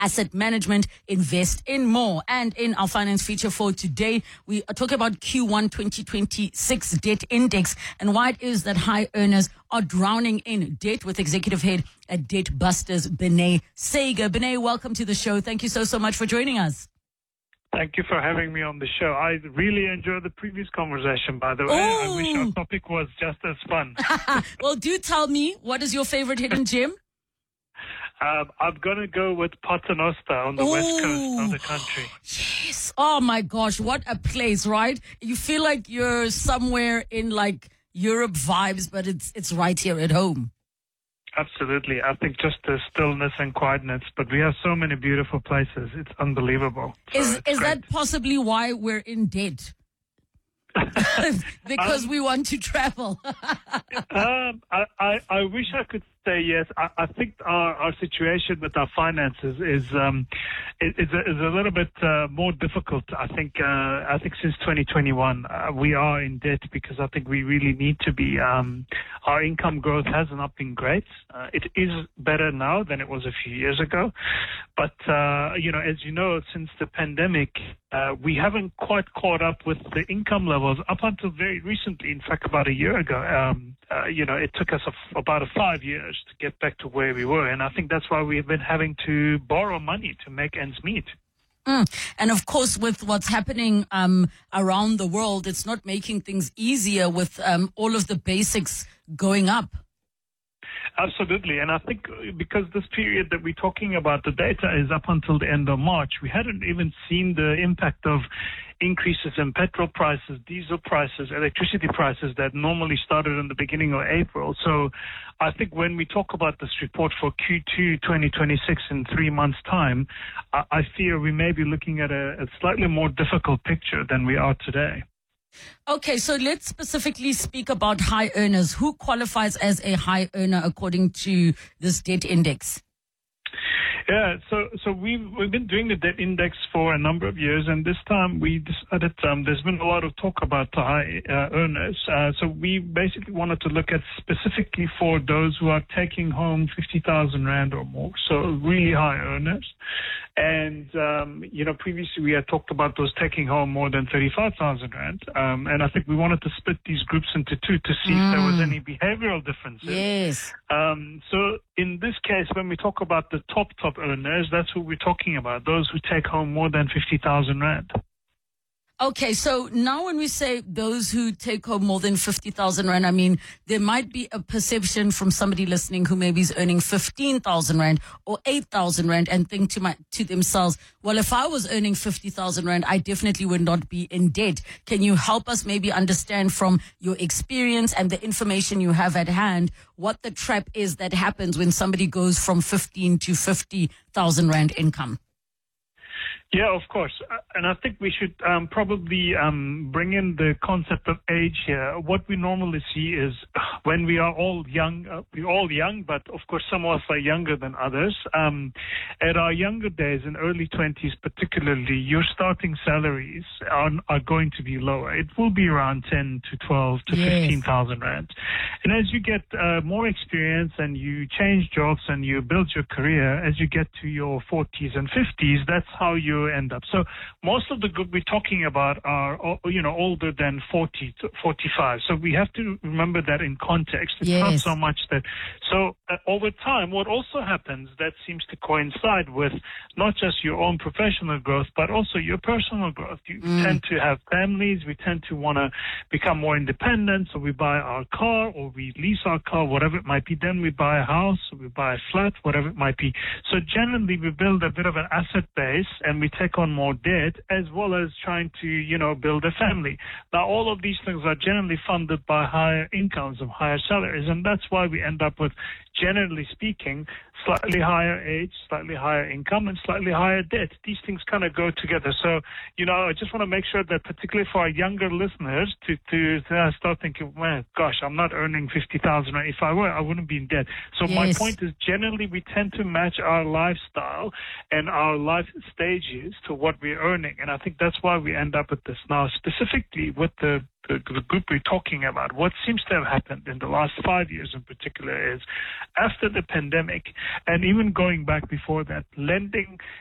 asset management, invest in more. And in our finance feature for today, we are talking about Q1 2026 debt index and why it is that high earners are drowning in debt, with executive head at Debt Busters, Benay Sager. Benay, welcome to the show. Thank you so much for joining us. Thank you for having me on the show. I really enjoyed the previous conversation, by the way. I wish our topic was just as fun. Well, do tell me, what is your favorite hidden gem? I'm going to go with Paternoster on the west coast of the country. Yes. Oh, my gosh. What a place, right? You feel like you're somewhere in like Europe vibes, but it's right here at home. Absolutely. I think just the stillness and quietness, but we have so many beautiful places. It's unbelievable. Is that possibly why we're in debt? Because we want to travel. I wish I could say yes. I think our situation with our finances is a little bit more difficult. I think since 2021 we are in debt because I think we really need to be. Our income growth has not been great. It is better now than it was a few years ago, but as you know, since the pandemic, we haven't quite caught up with the income levels up until very recently. In fact, about a year ago, it took us about 5 years to get back to where we were. And I think that's why we've been having to borrow money to make ends meet. And of course, with what's happening around the world, it's not making things easier with all of the basics going up. Absolutely. And I think because this period that we're talking about, the data is up until the end of March, we hadn't even seen the impact of increases in petrol prices, diesel prices, electricity prices that normally started in the beginning of April. So I think when we talk about this report for Q2 2026 in 3 months' time, I fear we may be looking at a slightly more difficult picture than we are today. Okay, so let's specifically speak about high earners. Who qualifies as a high earner according to this debt index? Yeah, so we've been doing the debt index for a number of years, and this time we decided there's been a lot of talk about the high earners. So we basically wanted to look at specifically for those who are taking home 50,000 Rand or more, so really high earners. And, previously we had talked about those taking home more than 35,000 Rand. And I think we wanted to split these groups into two to see if there was any behavioral differences. Yes. So in this case, when we talk about the top earners, that's who we're talking about, those who take home more than 50,000 Rand. Okay, so now when we say those who take home more than 50,000 Rand, I mean, there might be a perception from somebody listening who maybe is earning 15,000 Rand or 8,000 Rand and think to themselves, well, if I was earning 50,000 Rand, I definitely would not be in debt. Can you help us maybe understand from your experience and the information you have at hand what the trap is that happens when somebody goes from 15 to 50,000 Rand income? Yeah, of course. And I think we should probably bring in the concept of age here. What we normally see is when we are all young, we're all young, but of course some of us are younger than others. At our younger days, in early 20s particularly, your starting salaries are going to be lower. It will be around 10 to 12 to 15,000 Rand. And as you get more experience and you change jobs and you build your career, as you get to your 40s and 50s, that's how you end up. So most of the group we're talking about are, older than 40 to 45. So we have to remember that in context. It's not so much that. So over time, what also happens that seems to coincide with not just your own professional growth, but also your personal growth. You tend to have families. We tend to want to become more independent. So we buy our car or we lease our car, whatever it might be. Then we buy a house or we buy a flat, whatever it might be. So generally, we build a bit of an asset base and we take on more debt as well as trying to, build a family. Now, all of these things are generally funded by higher incomes of higher salaries, and that's why we end up with, generally speaking, slightly higher age, slightly higher income, and slightly higher debt. These things kind of go together. So, I just want to make sure that particularly for our younger listeners to start thinking, well, gosh, I'm not earning 50,000. If I were, I wouldn't be in debt. So my point is generally we tend to match our lifestyle and our life stages to what we're earning. And I think that's why we end up with this. Now, specifically with the the group we're talking about, what seems to have happened in the last 5 years in particular is after the pandemic, and even going back before that, lending